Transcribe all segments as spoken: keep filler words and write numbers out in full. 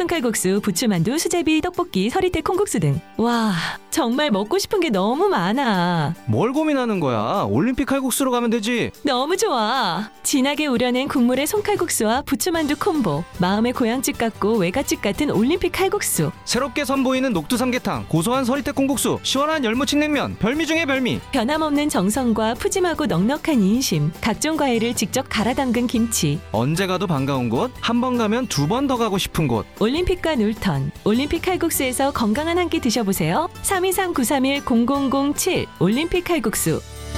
손칼국수, 부추만두, 수제비, 떡볶이, 서리태 콩국수 등. 와, 정말 먹고 싶은 게 너무 많아. 뭘 고민하는 거야? 올림픽 칼국수로 가면 되지. 너무 좋아. 진하게 우려낸 국물의 손칼국수와 부추만두 콤보. 마음의 고향집 같고 외갓집 같은 올림픽 칼국수. 새롭게 선보이는 녹두 삼계탕, 고소한 서리태 콩국수, 시원한 열무침 냉면, 별미 중에 별미. 변함없는 정성과 푸짐하고 넉넉한 인심. 각종 과일을 직접 갈아 담근 김치. 언제 가도 반가운 곳, 한 번 가면 두 번 더 가고 싶은 곳. 올림픽과 놀턴. 올림픽 칼국수에서 건강한 한 끼 드셔보세요. 삼이삼 구삼일 공공공칠 올림픽 칼국수.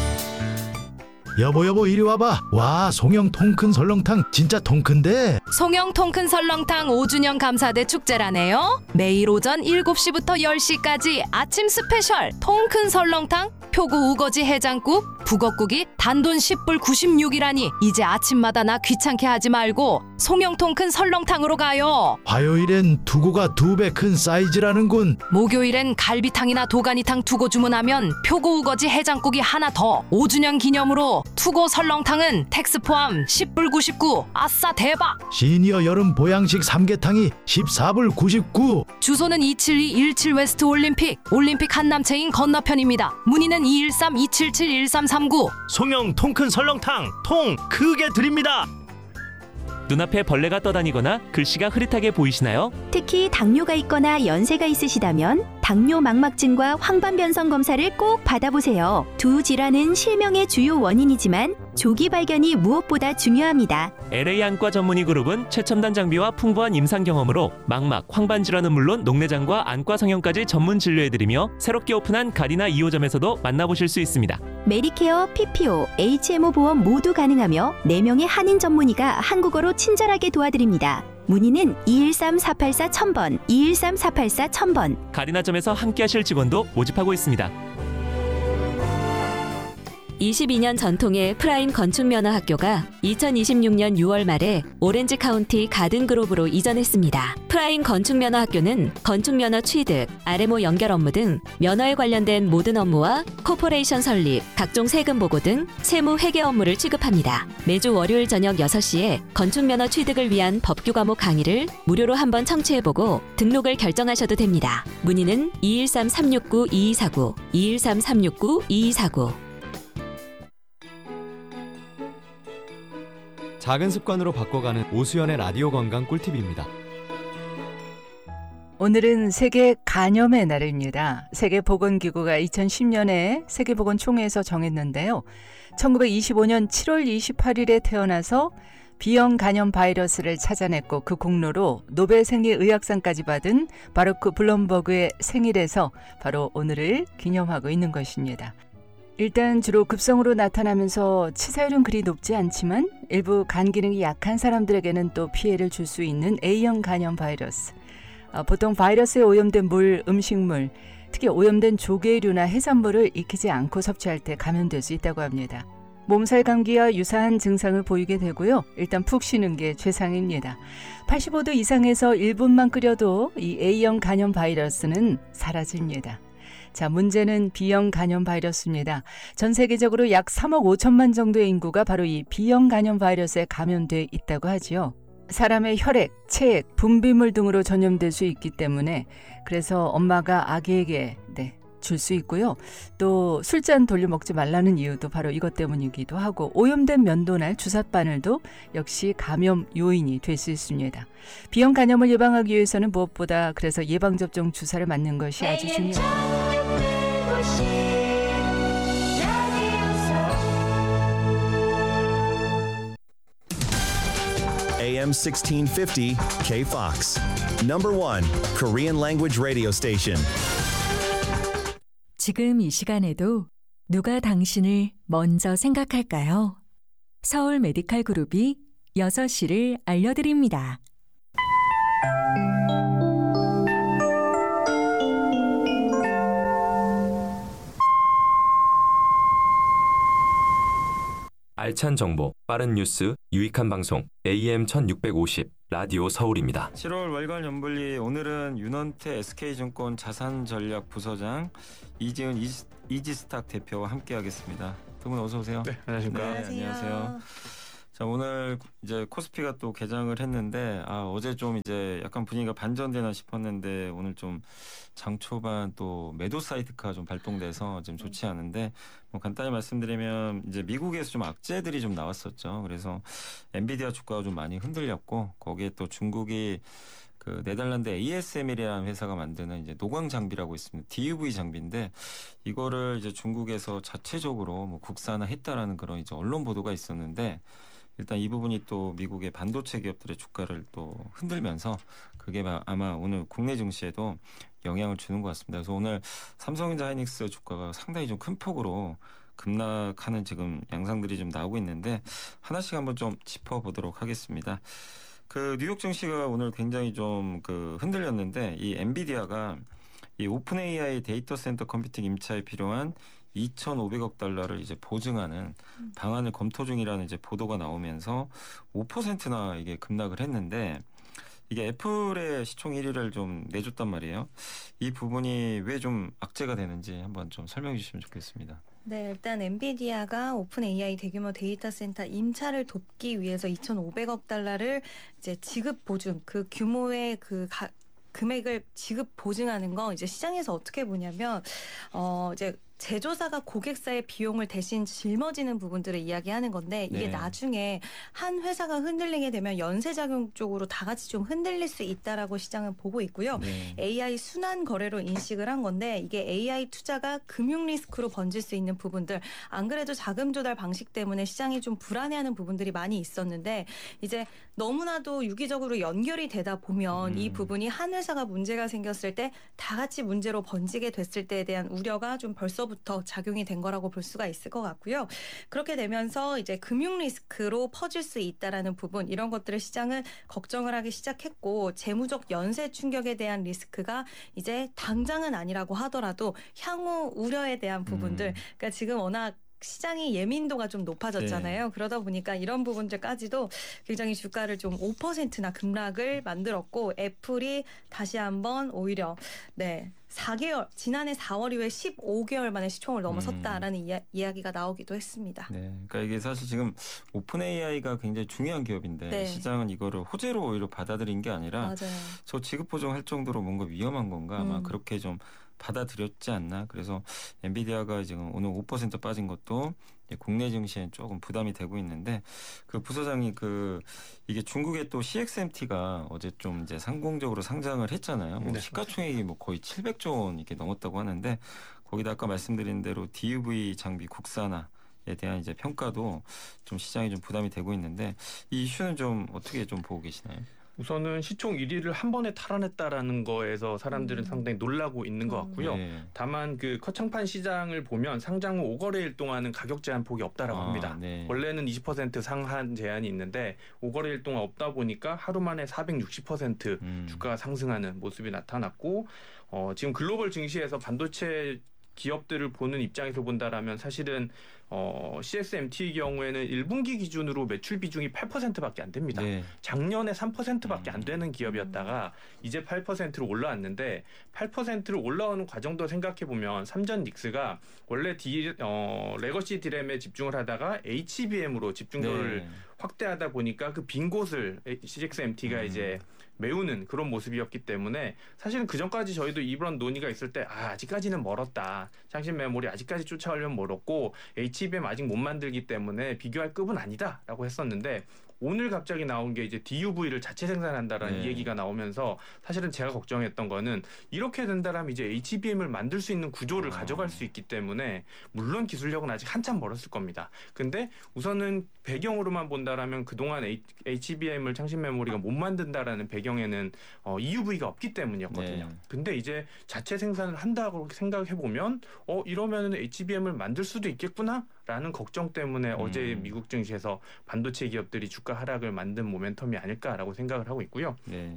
여보 여보 이리 와봐. 와, 송영 통큰 설렁탕 진짜 통큰데. 송영 통큰 설렁탕 오 주년 감사대 축제라네요. 매일 오전 일곱 시부터 열 시까지 아침 스페셜 통큰 설렁탕, 표고 우거지 해장국, 북엇국이 단돈 십 불 구십육이라니 이제 아침마다 나 귀찮게 하지 말고 송영 통큰 설렁탕으로 가요. 화요일엔 두고가 두 배 큰 사이즈라는군. 목요일엔 갈비탕이나 도가니탕 두고 주문하면 표고 우거지 해장국이 하나 더. 오 주년 기념으로 투고 설렁탕은 텍스 포함 십 불 구십구. 아싸 대박. 시니어 여름 보양식 삼계탕이 십사 불 구십구. 주소는 이칠이 일칠 웨스트 올림픽 올림픽 한남체인 건너편입니다. 문의는 이일삼 이칠칠 일삼삼구. 송영 통큰 설렁탕 통 크게 드립니다. 눈앞에 벌레가 떠다니거나 글씨가 흐릿하게 보이시나요? 특히 당뇨가 있거나 연세가 있으시다면 당뇨 망막증과 황반변성 검사를 꼭 받아보세요. 두 질환은 실명의 주요 원인이지만 조기 발견이 무엇보다 중요합니다. 엘에이 안과 전문의 그룹은 최첨단 장비와 풍부한 임상 경험으로 망막, 황반 질환은 물론 녹내장과 안과 성형까지 전문 진료해드리며 새롭게 오픈한 가리나 이 호점에서도 만나보실 수 있습니다. 메디케어, 피피오, 에이치엠오 보험 모두 가능하며 네 명의 한인 전문의가 한국어로 친절하게 도와드립니다. 문의는 이일삼 사팔사 천번, 이일삼 사팔사 천번. 가리나점에서 함께하실 직원도 모집하고 있습니다. 이십이 년 전통의 프라임 건축면허학교가 이천이십육 년 유월 말에 오렌지 카운티 가든그로브로 이전했습니다. 프라임 건축면허학교는 건축면허 취득, 알엠오 연결 업무 등 면허에 관련된 모든 업무와 코퍼레이션 설립, 각종 세금 보고 등 세무 회계 업무를 취급합니다. 매주 월요일 저녁 여섯 시에 건축면허 취득을 위한 법규 과목 강의를 무료로 한번 청취해보고 등록을 결정하셔도 됩니다. 문의는 이일삼 삼육구 이이사구, 이일삼 삼육구 이이사구. 작은 습관으로 바꿔가는 오수연의 라디오 건강 꿀팁입니다. 오늘은 세계 간염의 날입니다. 세계보건기구가 이천십 년에 세계보건총회에서 정했는데요. 천구백이십오 년 칠월 이십팔일에 태어나서 B형 간염 바이러스를 찾아냈고 그 공로로 노벨 생리의학상까지 받은 바루크 블럼버그의 생일에서 바로 오늘을 기념하고 있는 것입니다. 일단 주로 급성으로 나타나면서 치사율은 그리 높지 않지만 일부 간 기능이 약한 사람들에게는 또 피해를 줄 수 있는 A형 간염 바이러스. 보통 바이러스에 오염된 물, 음식물, 특히 오염된 조개류나 해산물을 익히지 않고 섭취할 때 감염될 수 있다고 합니다. 몸살 감기와 유사한 증상을 보이게 되고요. 일단 푹 쉬는 게 최상입니다. 팔십오 도 이상에서 일 분만 끓여도 이 A형 간염 바이러스는 사라집니다. 자, 문제는 B형 간염 바이러스입니다. 전 세계적으로 약 삼억 오천만 정도의 인구가 바로 이 B형 간염 바이러스에 감염돼 있다고 하지요. 사람의 혈액, 체액, 분비물 등으로 전염될 수 있기 때문에 그래서 엄마가 아기에게 네, 줄 수 있고요. 또 술잔 돌려 먹지 말라는 이유도 바로 이것 때문이기도 하고 오염된 면도날, 주삿바늘도 역시 감염 요인이 될 수 있습니다. B형 간염을 예방하기 위해서는 무엇보다 그래서 예방접종 주사를 맞는 것이 아주 중요합니다. 에이엠 sixteen fifty K-Fox. Number one Korean language radio station. 지금 이 시간에도 누가 당신을 먼저 생각할까요? 서울 메디칼 그룹이 여섯 시를 알려드립니다. 알찬 정보, 빠른 뉴스, 유익한 방송 에이엠 천육백오십 라디오 서울입니다. 칠월 월간 연불리 오늘은 윤원태 에스케이증권 자산전략부서장 이지은 이지스탁 대표와 함께하겠습니다. 두 분 어서 오세요. 네, 안녕하십니까. 네, 안녕하세요. 자, 오늘 이제 코스피가 또 개장을 했는데 아, 어제 좀 이제 약간 분위기가 반전되나 싶었는데 오늘 좀 장 초반 또 매도 사이트가 좀 발동돼서 좀 좋지 않은데 뭐 간단히 말씀드리면 이제 미국에서 좀 악재들이 좀 나왔었죠. 그래서 엔비디아 주가가 좀 많이 흔들렸고 거기에 또 중국이 그 네덜란드 에이에스엠이라는 회사가 만드는 이제 노광 장비라고 있습니다. 디유브이 장비인데 이거를 이제 중국에서 자체적으로 뭐 국산화했다라는 그런 이제 언론 보도가 있었는데 일단 이 부분이 또 미국의 반도체 기업들의 주가를 또 흔들면서 그게 아마 오늘 국내 증시에도 영향을 주는 것 같습니다. 그래서 오늘 삼성전자 하이닉스 주가가 상당히 좀 큰 폭으로 급락하는 지금 양상들이 좀 나오고 있는데 하나씩 한번 좀 짚어보도록 하겠습니다. 그 뉴욕 증시가 오늘 굉장히 좀 그 흔들렸는데 이 엔비디아가 이 오픈 에이아이 데이터 센터 컴퓨팅 임차에 필요한 이천오백억 달러를 이제 보증하는 방안을 검토 중이라는 이제 보도가 나오면서 오 퍼센트나 이게 급락을 했는데 이게 애플의 시총 일 위를 좀 내줬단 말이에요. 이 부분이 왜 좀 악재가 되는지 한번 좀 설명해 주시면 좋겠습니다. 네, 일단 엔비디아가 오픈 에이아이 대규모 데이터 센터 임차를 돕기 위해서 이천오백억 달러를 이제 지급 보증, 그 규모의 그 가, 금액을 지급 보증하는 거 이제 시장에서 어떻게 보냐면 어 이제 제조사가 고객사의 비용을 대신 짊어지는 부분들을 이야기하는 건데 이게 네. 나중에 한 회사가 흔들리게 되면 연쇄작용 쪽으로 다 같이 좀 흔들릴 수 있다라고 시장은 보고 있고요. 네. 에이아이 순환 거래로 인식을 한 건데 이게 에이아이 투자가 금융 리스크로 번질 수 있는 부분들 안 그래도 자금 조달 방식 때문에 시장이 좀 불안해하는 부분들이 많이 있었는데 이제 너무나도 유기적으로 연결이 되다 보면 음. 이 부분이 한 회사가 문제가 생겼을 때 다 같이 문제로 번지게 됐을 때에 대한 우려가 좀 벌써부터 작용이 된 거라고 볼 수가 있을 것 같고요. 그렇게 되면서 이제 금융 리스크로 퍼질 수 있다라는 부분 이런 것들을 시장은 걱정을 하기 시작했고 재무적 연쇄 충격에 대한 리스크가 이제 당장은 아니라고 하더라도 향후 우려에 대한 부분들 음. 그러니까 지금 워낙 시장이 예민도가 좀 높아졌잖아요. 네. 그러다 보니까 이런 부분들까지도 굉장히 주가를 좀 오 퍼센트나 급락을 만들었고 애플이 다시 한번 오히려 네. 사 개월 지난해 사월 이후에 십오 개월 만에 시총을 넘어섰다라는 음. 이야, 이야기가 나오기도 했습니다. 네, 그러니까 이게 사실 지금 오픈 에이아이가 굉장히 중요한 기업인데 네. 시장은 이거를 호재로 오히려 받아들인 게 아니라 맞아요. 저 지급 보정할 정도로 뭔가 위험한 건가 아마 음. 그렇게 좀 받아들였지 않나. 그래서 엔비디아가 지금 오늘 오 퍼센트 빠진 것도 국내 증시에 조금 부담이 되고 있는데 그 부서장이 그 이게 중국의 또 씨엑스엠티가 어제 좀 이제 상공적으로 상장을 했잖아요. 뭐 네. 시가총액이 뭐 거의 칠백조 원 이렇게 넘었다고 하는데 거기다 아까 말씀드린 대로 디유브이 장비 국산화에 대한 이제 평가도 좀 시장이 좀 부담이 되고 있는데 이 이슈는 좀 어떻게 좀 보고 계시나요? 우선은 시총 일 위를 한 번에 탈환했다라는 거에서 사람들은 음. 상당히 놀라고 있는 것 같고요. 네. 다만 그 커창판 시장을 보면 상장 후 오 거래일 동안은 가격 제한 폭이 없다라고 아, 합니다. 네. 원래는 이십 퍼센트 상한 제한이 있는데 오 거래일 동안 없다 보니까 하루 만에 사백육십 퍼센트 음. 주가가 상승하는 모습이 나타났고 어, 지금 글로벌 증시에서 반도체 기업들을 보는 입장에서 본다라면 사실은 어, 씨엑스엠티의 경우에는 일 분기 기준으로 매출 비중이 팔 퍼센트밖에 안 됩니다. 네. 작년에 삼 퍼센트밖에 안 되는 기업이었다가 이제 팔 퍼센트로 올라왔는데 팔 퍼센트로 올라오는 과정도 생각해보면 삼전 닉스가 원래 디, 어, 레거시 디램에 집중을 하다가 에이치비엠으로 집중도를 네. 확대하다 보니까 그 빈 곳을 씨엑스엠티가 음. 이제 메우는 그런 모습이었기 때문에 사실은 그전까지 저희도 이런 논의가 있을 때 아, 아직까지는 멀었다. 장신 메모리 아직까지 쫓아오려면 멀었고 에이치비엠 아직 못 만들기 때문에 비교할 급은 아니다라고 했었는데 오늘 갑자기 나온 게 이제 디유브이를 자체 생산한다라는 네. 얘기가 나오면서 사실은 제가 걱정했던 거는 이렇게 된다라면 이제 에이치비엠을 만들 수 있는 구조를 어. 가져갈 수 있기 때문에 물론 기술력은 아직 한참 멀었을 겁니다. 근데 우선은 배경으로만 본다라면 그동안 에이치비엠을 창신 메모리가 못 만든다라는 배경에는 어, 이유브이가 없기 때문이었거든요. 네. 근데 이제 자체 생산을 한다고 생각해보면 어 이러면은 에이치비엠을 만들 수도 있겠구나라는 걱정 때문에 음. 어제 미국 증시에서 반도체 기업들이 주가 하락을 만든 모멘텀이 아닐까라고 생각을 하고 있고요. 네.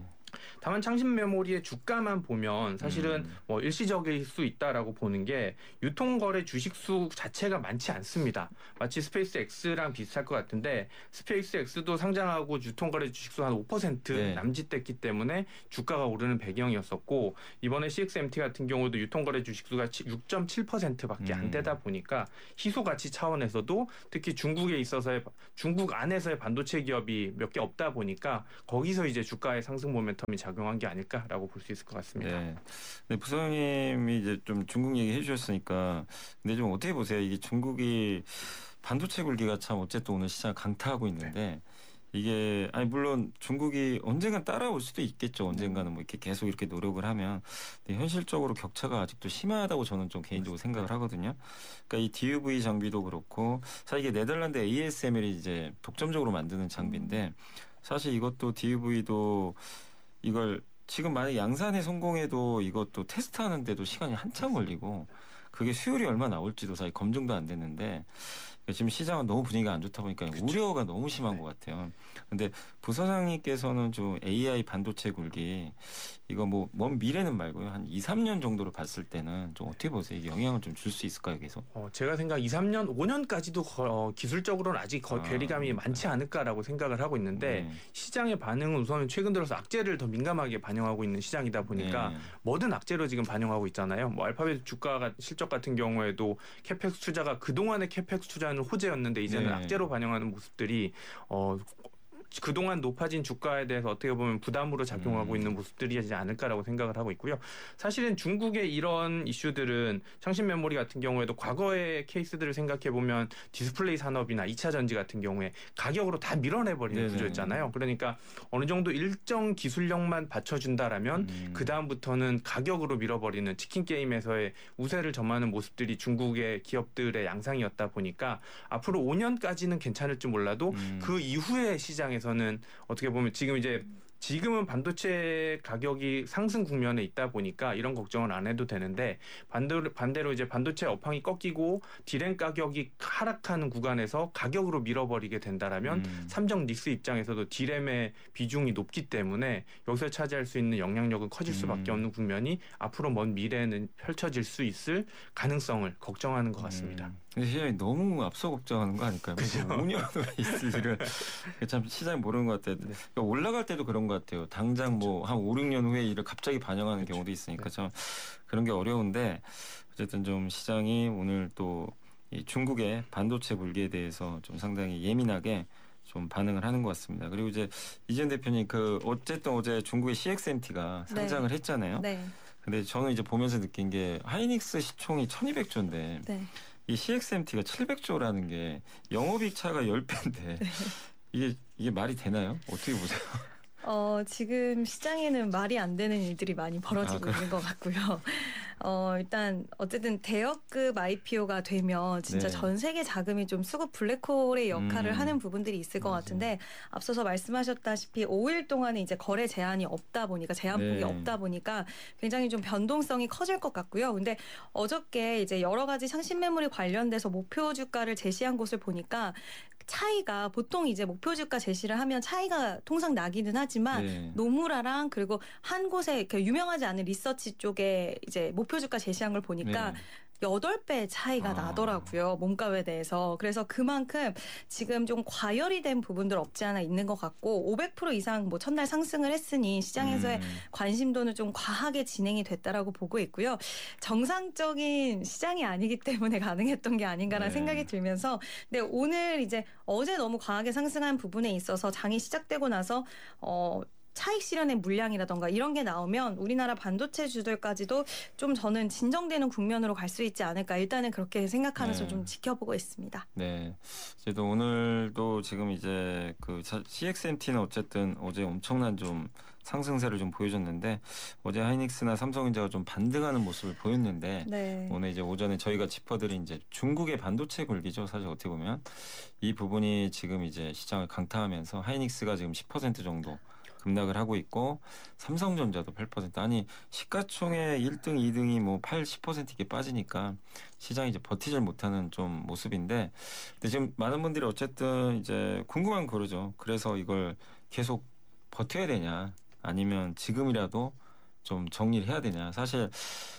다만 창신 메모리의 주가만 보면 사실은 음. 뭐 일시적일 수 있다라고 보는 게 유통거래 주식수 자체가 많지 않습니다. 마치 스페이스 X랑 비슷할 것 같은데 스페이스 X도 상장하고 유통거래 주식수 한 오 퍼센트 네. 남짓됐기 때문에 주가가 오르는 배경이었었고 이번에 씨엑스엠티 같은 경우도 유통거래 주식수가 육 점 칠 퍼센트밖에 안 되다 보니까 희소 가치 차원에서도 특히 중국에 있어서의 중국 안에서의 반도체 기업이 몇 개 없다 보니까 거기서 이제 주가의 상승 모멘텀이 작용한 게 아닐까라고 볼 수 있을 것 같습니다. 네. 네, 부사장님이 이제 좀 중국 얘기 해주셨으니까 근데 좀 어떻게 보세요? 이게 중국이 반도체 굴기가 참 어쨌든 오늘 시장을 강타하고 있는데 이게 아니 물론 중국이 언젠간 따라올 수도 있겠죠. 언젠가는 뭐 이렇게 계속 이렇게 노력을 하면 근데 현실적으로 격차가 아직도 심하다고 저는 좀 개인적으로 생각을 하거든요. 그러니까 이 디유브이 장비도 그렇고 사실 이게 네덜란드 에이에스엠엘이 이제 독점적으로 만드는 장비인데 사실 이것도 디유브이도 이걸 지금 만약 양산에 성공해도 이것도 테스트하는데도 시간이 한참 걸리고 그게 수율이 얼마 나올지도 사실 검증도 안 됐는데 지금 시장은 너무 분위기가 안 좋다 보니까 그쵸. 우려가 너무 심한 네. 것 같아요. 근데 부사장님께서는 좀 에이아이 반도체 굴기 이거 뭐 먼 미래는 말고요. 한 이, 삼 년 정도로 봤을 때는 좀 어떻게 보세요? 이게 영향을 좀 줄 수 있을까요? 계속? 어, 제가 생각 이, 삼 년, 오 년까지도 거, 어, 기술적으로는 아직 거, 아, 괴리감이 그러니까. 많지 않을까라고 생각을 하고 있는데 네. 시장의 반응은 우선 최근 들어서 악재를 더 민감하게 반영하고 있는 시장이다 보니까 네. 뭐든 악재로 지금 반영하고 있잖아요. 뭐 알파벳 주가가 실적 같은 경우에도 캐펙스 투자가 그동안의 캐펙스 투자는 호재였는데 이제는 네. 악재로 반영하는 모습들이 어 그동안 높아진 주가에 대해서 어떻게 보면 부담으로 작용하고 음. 있는 모습들이지 않을까라고 생각을 하고 있고요. 사실은 중국의 이런 이슈들은 창신 메모리 같은 경우에도 과거의 케이스들을 생각해 보면 디스플레이 산업이나 이 차 전지 같은 경우에 가격으로 다 밀어내버리는 네네. 구조였잖아요. 그러니까 어느 정도 일정 기술력만 받쳐준다라면 음. 그 다음부터는 가격으로 밀어버리는 치킨 게임에서의 우세를 점하는 모습들이 중국의 기업들의 양상이었다 보니까 앞으로 오 년까지는 괜찮을지 몰라도 음. 그 이후의 시장에서는 어떻게 보면 지금 이제 지금은 반도체 가격이 상승 국면에 있다 보니까 이런 걱정을 안 해도 되는데 반대로, 반대로 이제 반도체 업황이 꺾이고 디램 가격이 하락하는 구간에서 가격으로 밀어버리게 된다라면 음. 삼성 닉스 입장에서도 디램의 비중이 높기 때문에 여기서 차지할 수 있는 영향력은 커질 수밖에 음. 없는 국면이 앞으로 먼 미래에는 펼쳐질 수 있을 가능성을 걱정하는 것 같습니다. 음. 근데 시장이 너무 앞서 걱정하는 거 아닐까요? 오 년을 있을 일을 참 시장이 모르는 것 같아요. 그러니까 올라갈 때도 그런 것 같아요. 당장 뭐 한 오, 육 년 후에 이를 갑자기 반영하는 그렇죠. 경우도 있으니까 참 그런 게 어려운데 어쨌든 좀 시장이 오늘 또 이 중국의 반도체 굴기에 대해서 좀 상당히 예민하게 좀 반응을 하는 것 같습니다. 그리고 이제 이재현 대표님 그 어쨌든 어제 중국의 씨엑스엠티가 상장을 네. 했잖아요. 네. 근데 저는 이제 보면서 느낀 게 하이닉스 시총이 천이백 조인데 네. 이 씨엑스엠티가 칠백 조라는 게 영업이익 차가 십 배인데 네. 이게 이게 말이 되나요? 어떻게 보세요? 어, 지금 시장에는 말이 안 되는 일들이 많이 벌어지고 아, 있는 것 같고요. 어, 일단 어쨌든 대여급 아이피오가 되면 진짜 네. 전 세계 자금이 좀 수급 블랙홀의 역할을 음. 하는 부분들이 있을 것 맞아요. 같은데 앞서서 말씀하셨다시피 오 일 동안에 이제 거래 제한이 없다 보니까 제한폭이 네. 없다 보니까 굉장히 좀 변동성이 커질 것 같고요. 근데 어저께 이제 여러 가지 창신 매물이 관련돼서 목표 주가를 제시한 곳을 보니까 차이가 보통 이제 목표 주가 제시를 하면 차이가 통상 나기는 하지만 네. 노무라랑 그리고 한 곳에 이렇게 유명하지 않은 리서치 쪽에 이제 목표 주가 제시한 걸 보니까 네. 여덟 배 차이가 아. 나더라고요. 몸값에 대해서. 그래서 그만큼 지금 좀 과열이 된 부분들 없지 않아 있는 것 같고 오백 퍼센트 이상 뭐 첫날 상승을 했으니 시장에서의 음. 관심도는 좀 과하게 진행이 됐다라고 보고 있고요. 정상적인 시장이 아니기 때문에 가능했던 게 아닌가라는 네. 생각이 들면서 근데 오늘 이제 어제 너무 과하게 상승한 부분에 있어서 장이 시작되고 나서 어 차익 실현의 물량이라던가 이런 게 나오면 우리나라 반도체 주들까지도 좀 저는 진정되는 국면으로 갈 수 있지 않을까 일단은 그렇게 생각하면서 네. 좀 지켜보고 있습니다. 네. 그래도 오늘도 지금 이제 그 씨엑스엠티는 어쨌든 어제 엄청난 좀 상승세를 좀 보여줬는데 어제 하이닉스나 삼성전자가 좀 반등하는 모습을 보였는데 네. 오늘 이제 오전에 저희가 짚어드린 이제 중국의 반도체 굴기죠. 사실 어떻게 보면 이 부분이 지금 이제 시장을 강타하면서 하이닉스가 지금 십 퍼센트 정도 급락을 하고 있고 삼성전자도 팔 퍼센트 아니 시가총액 일 등, 이 등이 뭐 팔, 십 퍼센트 이렇게 빠지니까 시장이 이제 버티질 못하는 좀 모습인데 근데 지금 많은 분들이 어쨌든 이제 궁금한 거죠. 그래서 이걸 계속 버텨야 되냐 아니면 지금이라도 좀 정리를 해야 되냐. 사실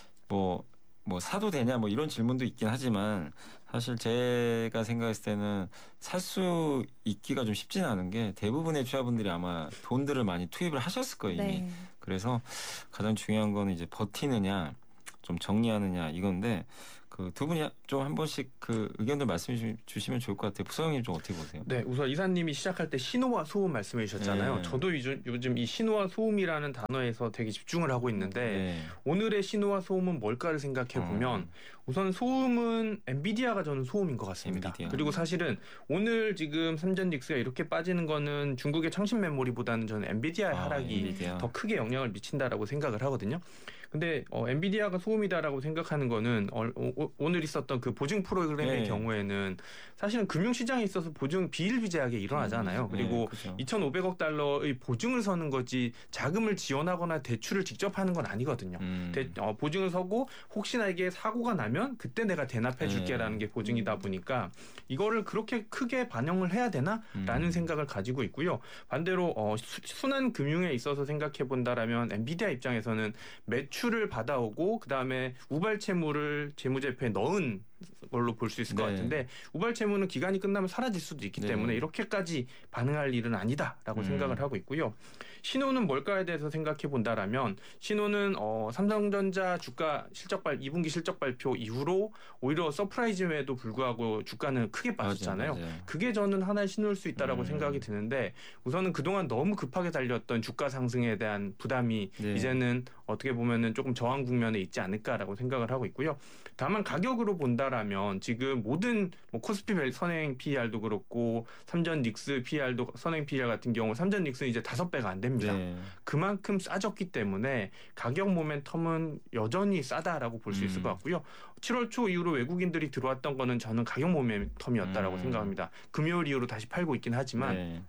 뭐 뭐 사도 되냐 뭐 이런 질문도 있긴 하지만 사실 제가 생각했을 때는 살 수 있기가 좀 쉽지는 않은 게 대부분의 투자분들이 아마 돈들을 많이 투입을 하셨을 거예요 이미. 네. 그래서 가장 중요한 거는 이제 버티느냐 좀 정리하느냐 이건데 그 두 분이 좀 한 번씩 그 의견들 말씀해 주시면 좋을 것 같아요. 부서장님 좀 어떻게 보세요? 네, 우선 이사님이 시작할 때 신호와 소음 말씀해 주셨잖아요. 네. 저도 요즘, 요즘 이 신호와 소음이라는 단어에서 되게 집중을 하고 있는데 네. 오늘의 신호와 소음은 뭘까를 생각해 보면 음. 우선 소음은 엔비디아가 저는 소음인 것 같습니다. 엔비디아. 그리고 사실은 오늘 지금 삼전닉스가 이렇게 빠지는 거는 중국의 창신 메모리보다는 저는 엔비디아의 아, 하락이 엔비디아. 더 크게 영향을 미친다라고 생각을 하거든요. 근데 어, 엔비디아가 소음이다라고 생각하는 거는 어, 오, 오늘 있었던 그 보증 프로그램의 네. 경우에는 사실은 금융시장에 있어서 보증 비일비재하게 일어나잖아요. 음, 그리고 네, 그렇죠. 이천오백억 달러의 보증을 서는 거지 자금을 지원하거나 대출을 직접 하는 건 아니거든요. 음. 대, 어, 보증을 서고 혹시나 이게 사고가 나면 그때 내가 대납해 줄게라는 네. 게 보증이다 보니까 이거를 그렇게 크게 반영을 해야 되나라는 음. 생각을 가지고 있고요. 반대로 어, 수, 순환 금융에 있어서 생각해 본다라면 엔비디아 입장에서는 매출을 받아오고 그다음에 우발 채무를 재무제표에 넣은 걸로 볼 수 있을 네. 것 같은데 우발 채무는 기간이 끝나면 사라질 수도 있기 네. 때문에 이렇게까지 반응할 일은 아니다라고 음. 생각을 하고 있고요. 신호는 뭘까에 대해서 생각해 본다라면 신호는 어, 삼성전자 주가 실적 발 이 분기 실적 발표 이후로 오히려 서프라이즈에도 불구하고 주가는 크게 빠졌잖아요. 맞아요, 맞아요. 그게 저는 하나의 신호일 수 있다라고 음. 생각이 드는데 우선은 그동안 너무 급하게 달렸던 주가 상승에 대한 부담이 네. 이제는 어떻게 보면은 조금 저항 국면에 있지 않을까라고 생각을 하고 있고요. 다만 가격으로 본다라면 지금 모든 뭐 코스피 선행 피이알도 그렇고 삼전 닉스 피이알도 선행 피이알 같은 경우 삼전 닉스는 이제 다섯 배가 안 됩니다. 네. 그만큼 싸졌기 때문에 가격 모멘텀은 여전히 싸다라고 볼 수 음. 있을 것 같고요. 칠월 초 이후로 외국인들이 들어왔던 거는 저는 가격 모멘텀이었다라고 음. 생각합니다. 금요일 이후로 다시 팔고 있긴 하지만 네.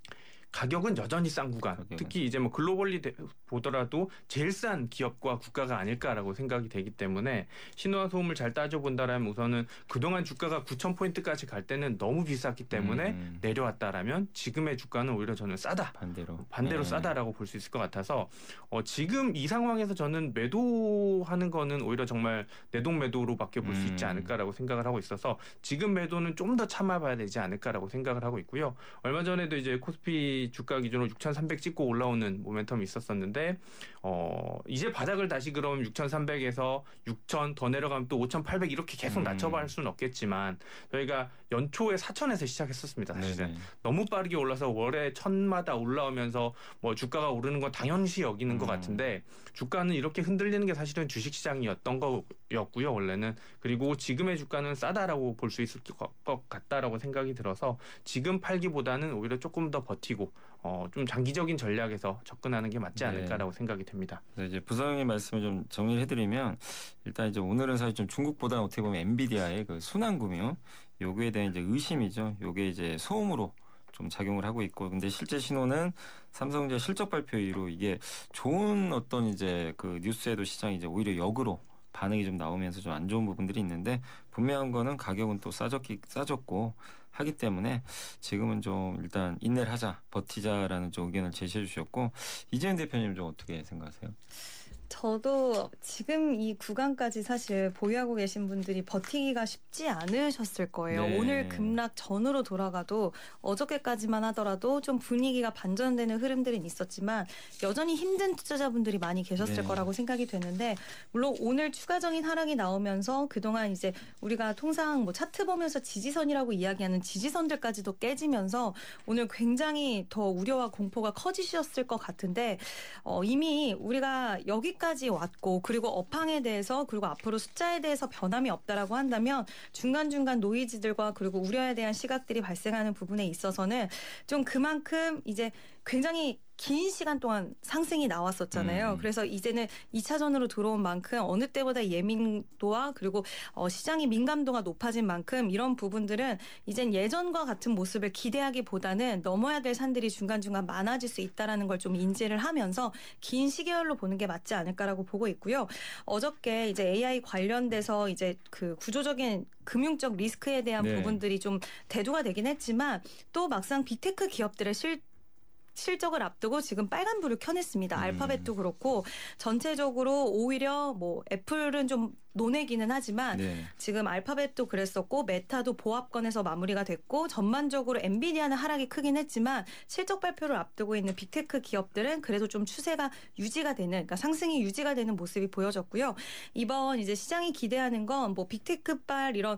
가격은 여전히 싼 구간. 가격은. 특히 이제 뭐 글로벌리 보더라도 제일 싼 기업과 국가가 아닐까라고 생각이 되기 때문에 신호와 소음을 잘 따져본다라면 우선은 그동안 주가가 구천 포인트까지 갈 때는 너무 비쌌기 때문에 음. 내려왔다라면 지금의 주가는 오히려 저는 싸다. 반대로. 반대로 네. 싸다라고 볼 수 있을 것 같아서 어, 지금 이 상황에서 저는 매도하는 거는 오히려 정말 내동 매도로밖에 볼 수 음. 있지 않을까라고 생각을 하고 있어서 지금 매도는 좀 더 참아봐야 되지 않을까라고 생각을 하고 있고요. 얼마 전에도 이제 코스피 주가 기준으로 육천삼백 찍고 올라오는 모멘텀이 있었었는데 어, 이제 바닥을 다시 그럼 육천삼백에서 육천 더 내려가면 또 오천팔백 이렇게 계속 낮춰봐 할 수는 없겠지만 저희가 연초에 사천에서 시작했었습니다. 사실은 네네. 너무 빠르게 올라서 월에 천마다 올라오면서 뭐 주가가 오르는 건 당연시 여기는 음. 것 같은데 주가는 이렇게 흔들리는 게 사실은 주식시장이었던 거였고요. 원래는. 그리고 지금의 주가는 싸다라고 볼 수 있을 것 같다라고 생각이 들어서 지금 팔기보다는 오히려 조금 더 버티고 어, 좀 장기적인 전략에서 접근하는 게 맞지 않을까라고 네. 생각이 됩니다. 네, 이제 부장님 말씀을 좀 정리를 해드리면 일단 이제 오늘은 사실 좀 중국보다 어떻게 보면 엔비디아의 그 순환금융 요거에 대한 이제 의심이죠. 요게 이제 소음으로 좀 작용을 하고 있고, 근데 실제 신호는 삼성전자 실적 발표 이후로 이게 좋은 어떤 이제 그 뉴스에도 시장이 이제 오히려 역으로 반응이 좀 나오면서 좀 안 좋은 부분들이 있는데 분명한 거는 가격은 또 싸졌기 싸졌고 하기 때문에 지금은 좀 일단 인내를 하자, 버티자라는 좀 의견을 제시해 주셨고 이재현 대표님 좀 어떻게 생각하세요? 저도 지금 이 구간까지 사실 보유하고 계신 분들이 버티기가 쉽지 않으셨을 거예요. 네. 오늘 급락 전으로 돌아가도 어저께까지만 하더라도 좀 분위기가 반전되는 흐름들은 있었지만 여전히 힘든 투자자분들이 많이 계셨을 네. 거라고 생각이 되는데 물론 오늘 추가적인 하락이 나오면서 그동안 이제 우리가 통상 뭐 차트 보면서 지지선이라고 이야기하는 지지선들까지도 깨지면서 오늘 굉장히 더 우려와 공포가 커지셨을 것 같은데 어, 이미 우리가 여기 까지 왔고 그리고 업황에 대해서 그리고 앞으로 숫자에 대해서 변함이 없다라고 한다면 중간중간 노이즈들과 그리고 우려에 대한 시각들이 발생하는 부분에 있어서는 좀 그만큼 이제 굉장히 긴 시간 동안 상승이 나왔었잖아요. 음. 그래서 이제는 이 차전으로 들어온 만큼 어느 때보다 예민도와 그리고 어, 시장의 민감도가 높아진 만큼 이런 부분들은 이젠 예전과 같은 모습을 기대하기보다는 넘어야 될 산들이 중간중간 많아질 수 있다는 걸 좀 인지를 하면서 긴 시계열로 보는 게 맞지 않을까라고 보고 있고요. 어저께 이제 에이아이 관련돼서 이제 그 구조적인 금융적 리스크에 대한 네. 부분들이 좀 대두가 되긴 했지만 또 막상 빅테크 기업들의 실 실적을 앞두고 지금 빨간불을 켜냈습니다. 음. 알파벳도 그렇고 전체적으로 오히려 뭐 애플은 좀 논외기는 하지만 네. 지금 알파벳도 그랬었고 메타도 보합권에서 마무리가 됐고 전반적으로 엔비디아는 하락이 크긴 했지만 실적 발표를 앞두고 있는 빅테크 기업들은 그래도 좀 추세가 유지가 되는 그러니까 상승이 유지가 되는 모습이 보여졌고요. 이번 이제 시장이 기대하는 건 뭐 빅테크발 이런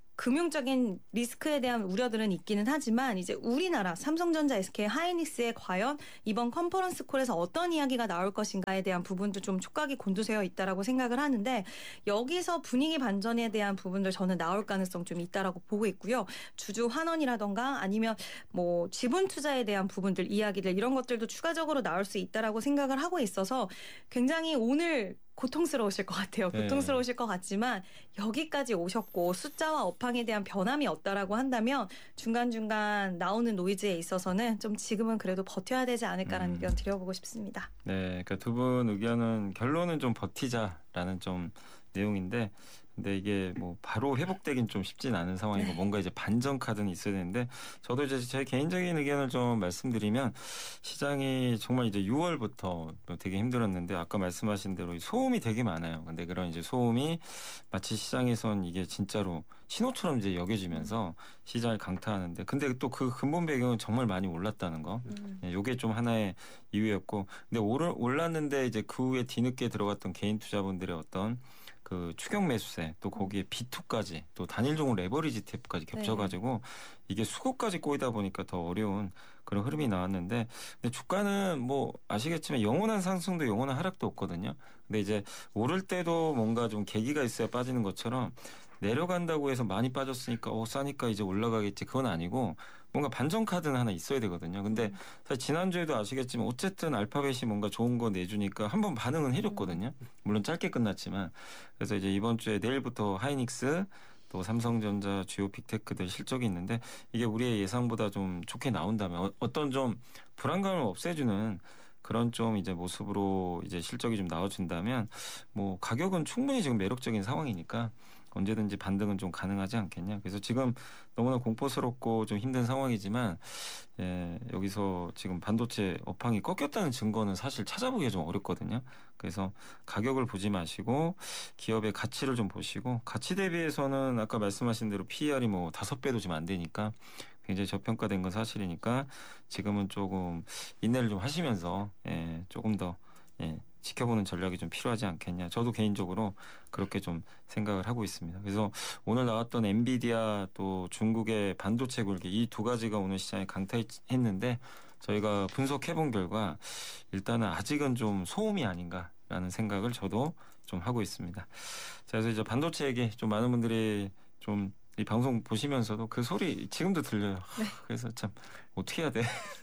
금융적인 리스크에 대한 우려들은 있기는 하지만 이제 우리나라 삼성전자, 에스케이 하이닉스에 과연 이번 컨퍼런스 콜에서 어떤 이야기가 나올 것인가에 대한 부분도 좀 촉각이 곤두세워 있다라고 생각을 하는데 여기서 분위기 반전에 대한 부분들 저는 나올 가능성 좀 있다라고 보고 있고요. 주주 환원이라던가 아니면 뭐 지분 투자에 대한 부분들 이야기들 이런 것들도 추가적으로 나올 수 있다라고 생각을 하고 있어서 굉장히 오늘 고통스러우실 것 같아요. 네. 고통스러우실 것 같지만 여기까지 오셨고 숫자와 업황에 대한 변함이 없다라고 한다면 중간중간 나오는 노이즈에 있어서는 좀 지금은 그래도 버텨야 되지 않을까라는 음. 의견 드려보고 싶습니다. 네, 그러니까 두 분 의견은 결론은 좀 버티자라는 좀 내용인데 근데 이게 뭐 바로 회복되긴 좀 쉽진 않은 상황이고 네. 뭔가 이제 반전 카드는 있어야 되는데 저도 이제 제 개인적인 의견을 좀 말씀드리면 시장이 정말 이제 유월부터 되게 힘들었는데 아까 말씀하신 대로 소음이 되게 많아요. 근데 그런 이제 소음이 마치 시장에선 이게 진짜로 신호처럼 이제 여겨지면서 시장을 강타하는데 근데 또 그 근본 배경은 정말 많이 올랐다는 거. 음. 이게 좀 하나의 이유였고 근데 올랐는데 이제 그 후에 뒤늦게 들어갔던 개인 투자분들의 어떤 그 추격 매수세 또 거기에 비투까지 또 단일종목 레버리지 이티에프까지 겹쳐가지고 네. 이게 수급까지 꼬이다 보니까 더 어려운 그런 흐름이 나왔는데 근데 주가는 뭐 아시겠지만 영원한 상승도 영원한 하락도 없거든요. 근데 이제 오를 때도 뭔가 좀 계기가 있어야 빠지는 것처럼 내려간다고 해서 많이 빠졌으니까 어 싸니까 이제 올라가겠지 그건 아니고 뭔가 반전 카드는 하나 있어야 되거든요. 근데 사실 지난주에도 아시겠지만 어쨌든 알파벳이 뭔가 좋은 거 내주니까 한번 반응은 해줬거든요. 물론 짧게 끝났지만 그래서 이제 이번 주에 내일부터 하이닉스 또 삼성전자 주요 빅테크들 실적이 있는데 이게 우리의 예상보다 좀 좋게 나온다면 어떤 좀 불안감을 없애주는 그런 좀 이제 모습으로 이제 실적이 좀 나와준다면 뭐 가격은 충분히 지금 매력적인 상황이니까 언제든지 반등은 좀 가능하지 않겠냐. 그래서 지금 너무나 공포스럽고 좀 힘든 상황이지만 예, 여기서 지금 반도체 업황이 꺾였다는 증거는 사실 찾아보기가 좀 어렵거든요. 그래서 가격을 보지 마시고 기업의 가치를 좀 보시고 가치 대비해서는 아까 말씀하신 대로 피이알이 뭐 다섯 배도 지금 안 되니까 굉장히 저평가된 건 사실이니까 지금은 조금 인내를 좀 하시면서 예, 조금 더 예, 지켜보는 전략이 좀 필요하지 않겠냐. 저도 개인적으로 그렇게 좀 생각을 하고 있습니다. 그래서 오늘 나왔던 엔비디아 또 중국의 반도체 굴기 이 두 가지가 오늘 시장에 강타했는데 저희가 분석해본 결과 일단은 아직은 좀 소음이 아닌가라는 생각을 저도 좀 하고 있습니다. 자, 그래서 이제 반도체 얘기 좀 많은 분들이 좀 이 방송 보시면서도 그 소리 지금도 들려요. 네. 그래서 참 어떻게 해야 돼?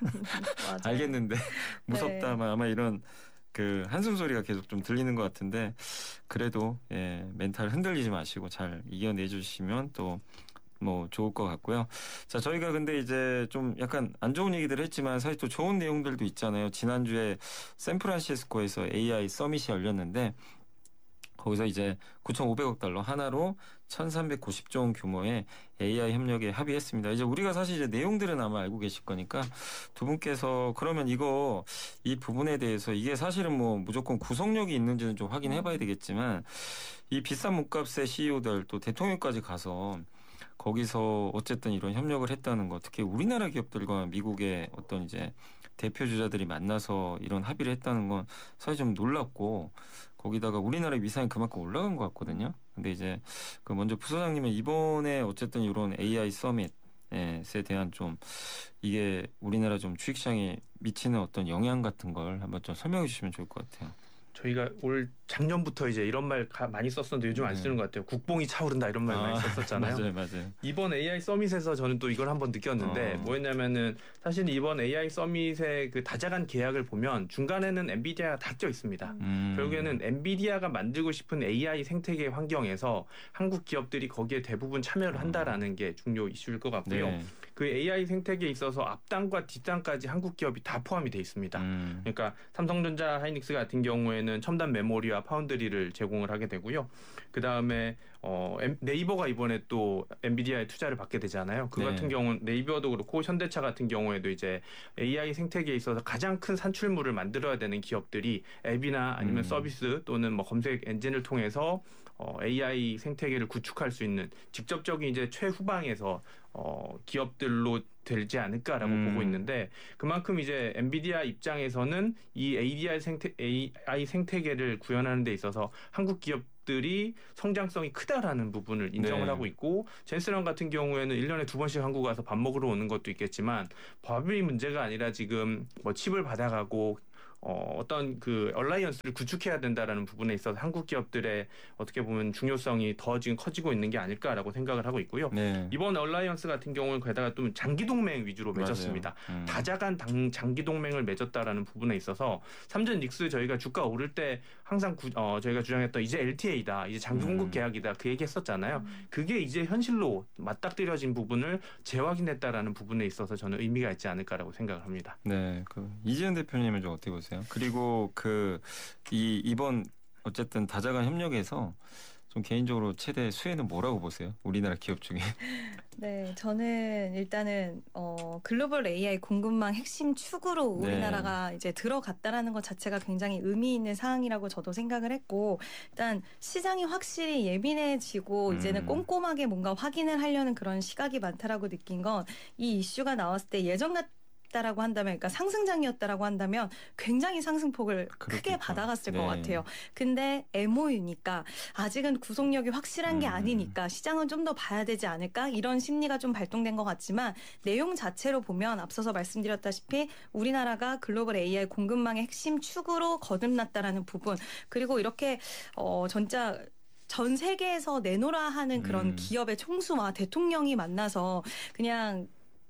알겠는데 무섭다. 네. 아마 이런 그 한숨 소리가 계속 좀 들리는 것 같은데 그래도 예, 멘탈 흔들리지 마시고 잘 이겨내 주시면 또 뭐 좋을 것 같고요. 자, 저희가 근데 이제 좀 약간 안 좋은 얘기들 했지만 사실 또 좋은 내용들도 있잖아요. 지난주에 샌프란시스코에서 에이아이 서밋이 열렸는데 거기서 이제 구천오백억 달러 하나로 천삼백구십조 원 규모의 에이아이 협력에 합의했습니다. 이제 우리가 사실 이제 내용들은 아마 알고 계실 거니까 두 분께서 그러면 이거 이 부분에 대해서 이게 사실은 뭐 무조건 구속력이 있는지는 좀 확인해 봐야 되겠지만 이 비싼 몸값의 씨이오들 또 대통령까지 가서 거기서 어쨌든 이런 협력을 했다는 거 특히 우리나라 기업들과 미국의 어떤 이제 대표 주자들이 만나서 이런 합의를 했다는 건 사실 좀 놀랍고 거기다가 우리나라의 위상이 그만큼 올라간 것 같거든요. 근데 이제 그 먼저 부소장님은 이번에 어쨌든 이런 에이아이 서밋에 대한 좀 이게 우리나라 좀 주식시장에 미치는 어떤 영향 같은 걸 한번 좀 설명해 주시면 좋을 것 같아요. 저희가 올 작년부터 이제 이런 말 많이 썼었는데 요즘 안 쓰는 것 같아요. 국뽕이 차오른다 이런 말 아, 많이 썼었잖아요. 맞아요, 맞아요. 이번 에이아이 서밋에서 저는 또 이걸 한번 느꼈는데 어. 뭐였냐면은 사실 이번 에이아이 서밋의 그 다자간 계약을 보면 중간에는 엔비디아가 다 껴 있습니다. 음. 결국에는 엔비디아가 만들고 싶은 에이아이 생태계 환경에서 한국 기업들이 거기에 대부분 참여를 한다라는 게 중요 이슈일 것 같고요. 네. 그 에이아이 생태계에 있어서 앞단과 뒷단까지 한국 기업이 다 포함이 돼 있습니다. 음. 그러니까 삼성전자, 하이닉스 같은 경우에는 첨단 메모리와 파운드리를 제공을 하게 되고요. 그 다음에 어, 네이버가 이번에 또 엔비디아에 투자를 받게 되잖아요. 그 네. 같은 경우는 네이버도 그렇고 현대차 같은 경우에도 이제 에이아이 생태계에 있어서 가장 큰 산출물을 만들어야 되는 기업들이 앱이나 아니면 음. 서비스 또는 뭐 검색 엔진을 통해서 어, 에이아이 생태계를 구축할 수 있는 직접적인 이제 최후방에서 어, 기업들로 되지 않을까라고 음. 보고 있는데 그만큼 이제 엔비디아 입장에서는 이 에이아이 생태 에이아이 생태계를 구현하는 데 있어서 한국 기업들이 성장성이 크다라는 부분을 인정을 네. 하고 있고 젠스랑 같은 경우에는 일 년에 두 번씩 한국 와서 밥 먹으러 오는 것도 있겠지만 밥이 문제가 아니라 지금 뭐 칩을 받아가고 어, 어떤 그 얼라이언스를 구축해야 된다라는 부분에 있어서 한국 기업들의 어떻게 보면 중요성이 더 지금 커지고 있는 게 아닐까라고 생각을 하고 있고요. 네. 이번 얼라이언스 같은 경우는 게다가 또 장기 동맹 위주로 맺었습니다. 음. 다자간 당, 장기 동맹을 맺었다라는 부분에 있어서 삼전 닉스 저희가 주가 오를 때 항상 구, 어, 저희가 주장했던 이제 엘티에이다, 이제 장기 공급 음. 계약이다 그 얘기했었잖아요. 음. 그게 이제 현실로 맞닥뜨려진 부분을 재확인했다라는 부분에 있어서 저는 의미가 있지 않을까라고 생각을 합니다. 네, 그 이지은 대표님은 좀 어떻게 보세요? 그리고 그 이 이번 어쨌든 다자간 협력에서 좀 개인적으로 최대 수혜는 뭐라고 보세요? 우리나라 기업 중에? 네, 저는 일단은 어, 글로벌 에이아이 공급망 핵심 축으로 우리나라가 네. 이제 들어갔다라는 것 자체가 굉장히 의미 있는 사항이라고 저도 생각을 했고, 일단 시장이 확실히 예민해지고 음. 이제는 꼼꼼하게 뭔가 확인을 하려는 그런 시각이 많다라고 느낀 건 이 이슈가 나왔을 때 예전 같 라고 한다면, 그러니까 상승장이었다라고 한다면 굉장히 상승폭을 그렇겠죠. 크게 받아갔을 네. 것 같아요. 근데 엠오유니까 아직은 구속력이 확실한 게 음. 아니니까 시장은 좀 더 봐야 되지 않을까, 이런 심리가 좀 발동된 것 같지만 내용 자체로 보면 앞서서 말씀드렸다시피 우리나라가 글로벌 에이아이 공급망의 핵심 축으로 거듭났다라는 부분, 그리고 이렇게 어 진짜 전 세계에서 내놓으라 하는 그런 음. 기업의 총수와 대통령이 만나서 그냥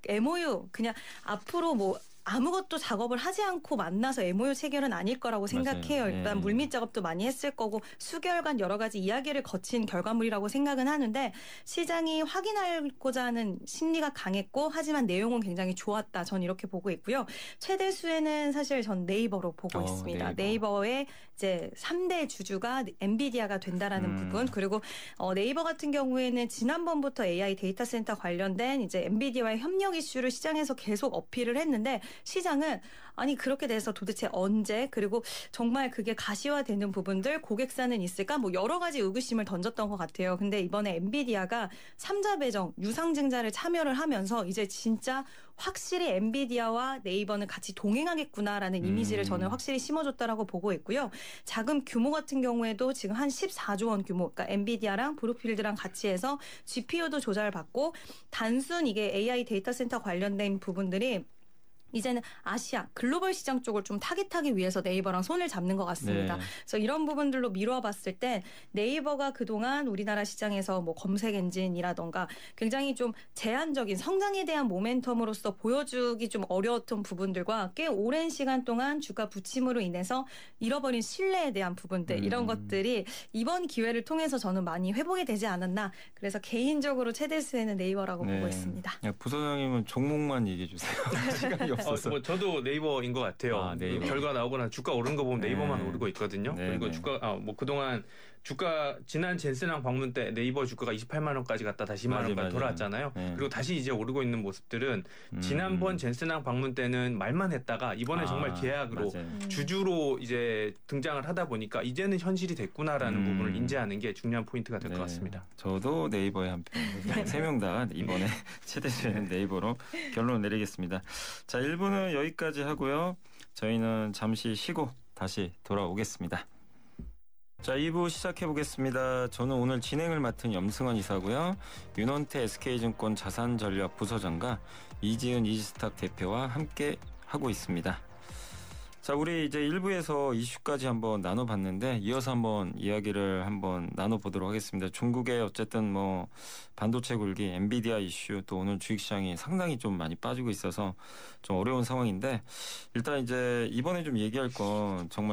엠오유 그냥 앞으로 뭐 아무것도 작업을 하지 않고 만나서 엠오유 체결은 아닐 거라고 생각해요. 맞아요. 일단 네. 물밑 작업도 많이 했을 거고 수개월간 여러 가지 이야기를 거친 결과물이라고 생각은 하는데, 시장이 확인하고자 하는 심리가 강했고 하지만 내용은 굉장히 좋았다. 전 이렇게 보고 있고요. 최대 수혜는 사실 전 네이버로 보고 어, 있습니다. 네이버. 네이버의 이제 삼 대 주주가 엔비디아가 된다라는 음. 부분, 그리고 어, 네이버 같은 경우에는 지난번부터 에이아이 데이터 센터 관련된 이제 엔비디아와의 협력 이슈를 시장에서 계속 어필을 했는데, 시장은 아니 그렇게 돼서 도대체 언제, 그리고 정말 그게 가시화되는 부분들, 고객사는 있을까, 뭐 여러 가지 의구심을 던졌던 것 같아요. 근데 이번에 엔비디아가 삼자 배정 유상증자를 참여를 하면서 이제 진짜 확실히 엔비디아와 네이버는 같이 동행하겠구나라는 이미지를 저는 확실히 심어줬다라고 보고 있고요. 자금 규모 같은 경우에도 지금 한 십사조 원 규모, 그러니까 엔비디아랑 브루필드랑 같이 해서 지피유도 조달받고, 단순 이게 에이아이 데이터 센터 관련된 부분들이 이제는 아시아 글로벌 시장 쪽을 좀 타깃하기 위해서 네이버랑 손을 잡는 것 같습니다. 네. 그래서 이런 부분들로 미루어 봤을 때 네이버가 그동안 우리나라 시장에서 뭐 검색 엔진이라던가 굉장히 좀 제한적인 성장에 대한 모멘텀으로서 보여주기 좀 어려웠던 부분들과 꽤 오랜 시간 동안 주가 부침으로 인해서 잃어버린 신뢰에 대한 부분들, 음. 이런 것들이 이번 기회를 통해서 저는 많이 회복이 되지 않았나. 그래서 개인적으로 최대 수혜는 네이버라고 네. 보고 있습니다. 부사장님은 종목만 얘기해 주세요. 시간이 없어서. 어, 뭐 저도 네이버인 것 같아요. 아, 네이버. 결과 나오거나 주가 오른 거 보면 네이버만 네. 오르고 있거든요. 네, 그리고 네. 주가 아, 뭐 그동안 주가 지난 젠스랑 방문 때 네이버 주가가 이십팔만 원까지 갔다 다시 이만 원까지 돌아왔잖아요. 네. 그리고 다시 이제 오르고 있는 모습들은 음. 지난번 젠스랑 방문 때는 말만 했다가 이번에 아, 정말 계약으로 맞아요. 주주로 이제 등장을 하다 보니까 이제는 현실이 됐구나라는 음. 부분을 인지하는 게 중요한 포인트가 될 것 네. 같습니다. 저도 네이버에 한 편. 세 명 다 이번에 최대 수혜는 네이버로 결론 내리겠습니다. 자, 일 부는 여기까지 하고요. 저희는 잠시 쉬고 다시 돌아오겠습니다. 자, 이 부 시작해보겠습니다. 저는 오늘 진행을 맡은 염승환 이사고요. 윤원태 에스케이증권 자산전략 부서장과 이지은 이지스탁 대표와 함께 하고 있습니다. 자, 우리 이제 일 부에서 이슈까지 한번 나눠봤는데 이어서 한번 이야기를 한번 나눠보도록 하겠습니다. 중국의 어쨌든 뭐 반도체 굴기, 엔비디아 이슈, 또 오늘 주식시장이 상당히 좀 많이 빠지고 있어서 좀 어려운 상황인데, 일단 이제 이번에 좀 얘기할 건 정말